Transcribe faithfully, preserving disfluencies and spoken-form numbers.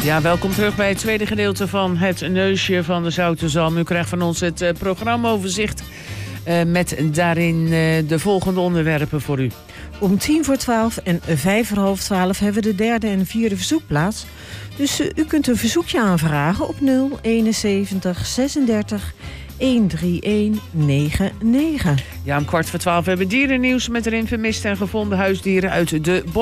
Ja, welkom terug bij het tweede gedeelte van het Neusje van de Zoute Zalm. U krijgt van ons het uh, programmaoverzicht uh, met daarin uh, de volgende onderwerpen voor u. Om tien voor twaalf en vijf voor half twaalf hebben we de derde en vierde verzoekplaats. Dus uh, u kunt een verzoekje aanvragen op nul eenenzeventig zesendertig honderdeenennegentig. Ja, om kwart voor twaalf hebben we dierennieuws met erin vermiste en gevonden huisdieren uit de